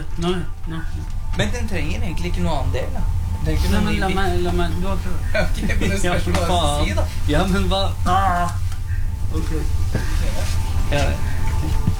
Nå. Men den trenger egentlig ikke noe annen del, da. Nei, men la meg, du har prøvd. Ok, men det spørs hva du si, da. Ja, men hva? Ok. Ja, det.